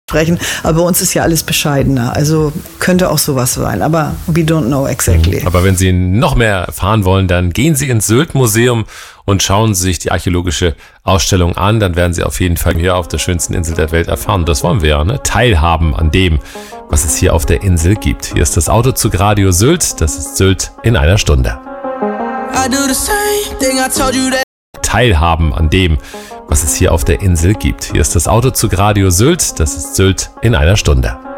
sprechen. Aber bei uns ist ja alles bescheidener. Also könnte auch sowas sein. Aber we don't know exactly. Aber wenn Sie noch mehr erfahren wollen, dann gehen Sie ins Sylt-Museum und schauen Sie sich die archäologische Ausstellung an. Dann werden Sie auf jeden Fall hier auf der schönsten Insel der Welt erfahren. Das wollen wir ja, ne? Teilhaben an dem, was es hier auf der Insel gibt. Hier ist das Autozug Radio Sylt. Das ist Sylt in einer Stunde. Teilhaben an dem, was es hier auf der Insel gibt. Hier ist das Autozug Radio Sylt. Das ist Sylt in einer Stunde.